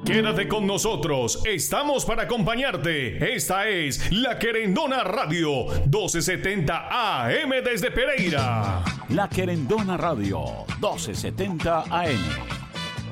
Quédate con nosotros, estamos para acompañarte. Esta es La Querendona Radio, 1270 AM desde Pereira. La Querendona Radio, 1270 AM.